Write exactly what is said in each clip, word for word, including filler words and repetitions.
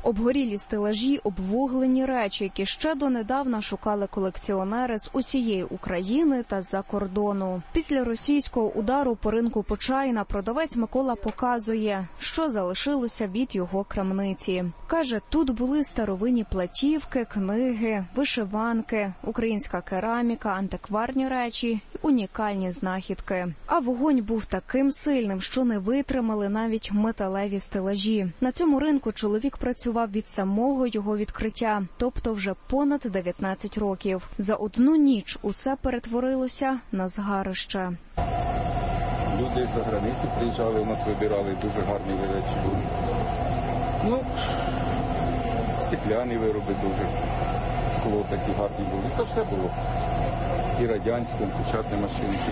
Обгорілі стелажі, обвуглені речі, які ще донедавна шукали колекціонери з усієї України та з-за кордону. Після російського удару по ринку Почайна продавець Микола показує, що залишилося від його крамниці. Каже, тут були старовинні платівки, книги, вишиванки, українська кераміка, антикварні речі, унікальні знахідки. А вогонь був таким сильним, що не витримали навіть металеві стелажі. На цьому ринку чоловік працював від самого його відкриття, тобто вже понад дев'ятнадцять років. За одну ніч усе перетворилося на згарище. Люди за границі приїжджали, у нас вибирали дуже гарні речі були. Ну, стекляні вироби дуже, скло такі гарні були. Це все було. І радянське, і печатні машинки.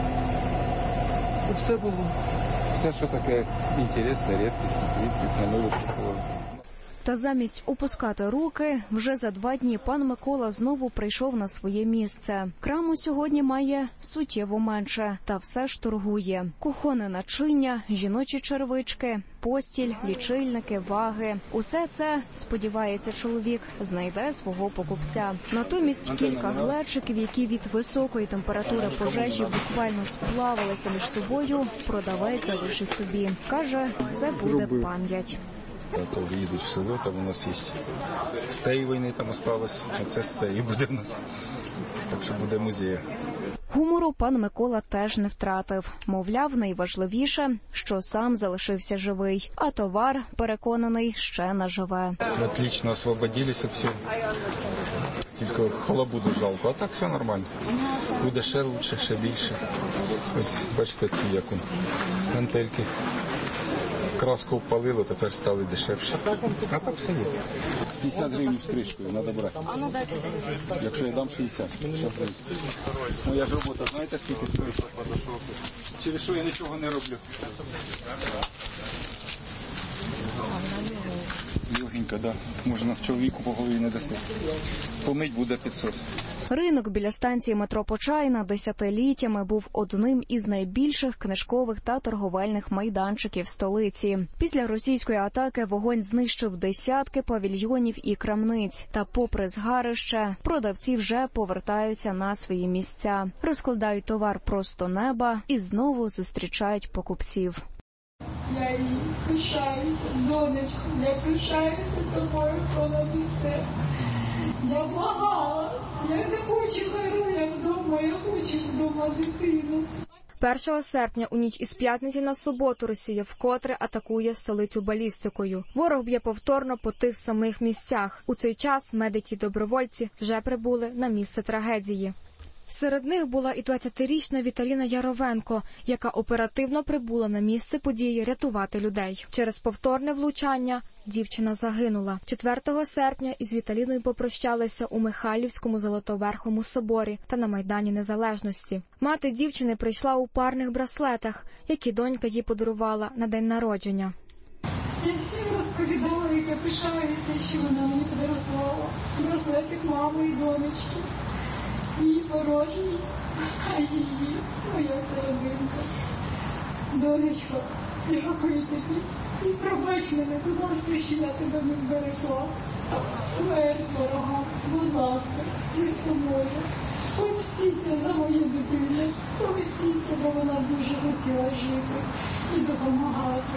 Все було. Все, що таке інтересне, рідкісне, рідкісне, ми виписували. Та замість опускати руки, вже за два дні пан Микола знову прийшов на своє місце. Краму сьогодні має суттєво менше, та все ж торгує. Кухонне начиння, жіночі черевички, постіль, лічильники, ваги. Усе це, сподівається чоловік, знайде свого покупця. Натомість кілька глечиків, які від високої температури пожежі буквально сплавилися між собою, продавець залишить собі. Каже, це буде пам'ять. А то їдуть в село, там у нас є з тієї війни там осталось, а це з цієї буде в нас. Так що буде музей. Гумору пан Микола теж не втратив. Мовляв, найважливіше, що сам залишився живий, а товар, переконаний, ще наживе. Отлично освободились від всього. Тільки халабуду жалко, а так все нормально. Буде ще краще, ще більше. Ось бачите ці як гантельки. Краску впалило, тепер стали дешевше. А так все є. п'ятдесят гривень з кришкою, треба брати. Якщо я дам шістдесят. Моя ж робота, знаєте, скільки стоїть? Через що я нічого не роблю. Легенько, так. Можна чоловіку по голові не даси. Помить буде п'ятсот. Ринок біля станції метро Почайна десятиліттями був одним із найбільших книжкових та торговельних майданчиків столиці. Після російської атаки вогонь знищив десятки павільйонів і крамниць. Та попри згарище, продавці вже повертаються на свої місця. Розкладають товар просто неба і знову зустрічають покупців. Я її пишаюся, донечко, я пишаюся тобою понад усе. Я благала, я не хочу миру, я вдома, я хочу вдома дитину. першого серпня у ніч із п'ятниці на суботу Росія вкотре атакує столицю балістикою. Ворог б'є повторно по тих самих місцях. У цей час медики-добровольці вже прибули на місце трагедії. Серед них була і двадцятирічна Віталіна Яровенко, яка оперативно прибула на місце події рятувати людей. Через повторне влучання дівчина загинула. четвертого серпня із Віталіною попрощалися у Михайлівському Золотоверхому соборі та на Майдані Незалежності. Мати дівчини прийшла у парних браслетах, які донька їй подарувала на день народження. Я всім розповідала, як я пишаюся, що вона мені подарувала. Браслетик мами і донечки. Мій порожній, а її, моя серединка. Донечко, дякую тобі. І пробач мене, будь ласка, що я тебе не вберегла. Смерть ворогам, будь ласка, всі, хто може. Помстіться за мою дитину, помстіться, бо вона дуже хотіла жити і допомагати.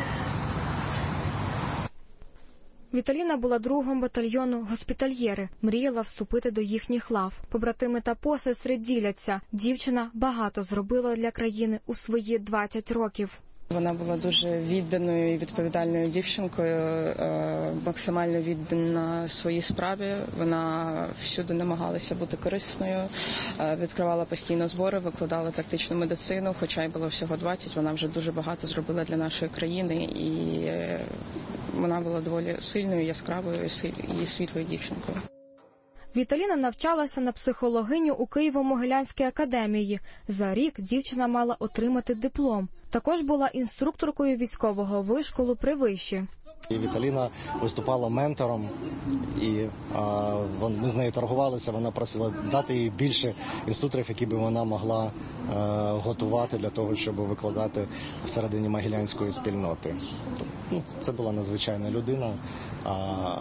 Віталіна була другом батальйону госпітальєри, мріяла вступити до їхніх лав. Побратими та посестри діляться. Дівчина багато зробила для країни у свої двадцять років. Вона була дуже відданою і відповідальною дівчинкою, максимально віддана своїй справі. Вона всюди намагалася бути корисною, відкривала постійно збори, викладала тактичну медицину, хоча й було всього двадцять, вона вже дуже багато зробила для нашої країни і вона була доволі сильною, яскравою і світлою дівчинкою. Віталіна навчалася на психологиню у Києво-Могилянській академії. За рік дівчина мала отримати диплом. Також була інструкторкою військового вишколу при виші. І Віталіна виступала ментором, і а, ми з нею торгувалися, вона просила дати їй більше інструкторів, які б вона могла а, готувати для того, щоб викладати всередині могилянської спільноти. Ну, це була надзвичайна людина. А,